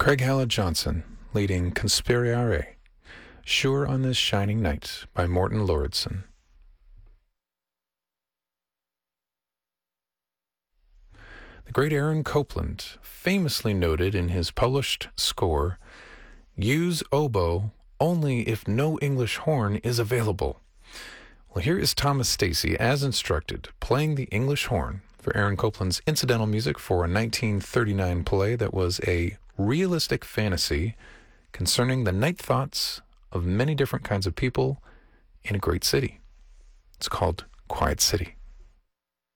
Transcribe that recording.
Craig Hallett Johnson leading Conspirare, Sure on This Shining Night by Morten Lauridsen. The great Aaron Copland famously noted in his published score, "Use oboe only if no English horn is available." Well, here is Thomas Stacy, as instructed, playing the English horn for Aaron Copland's incidental music for a 1939 play that was a realistic fantasy concerning the night thoughts of many different kinds of people in a great city. It's called Quiet City.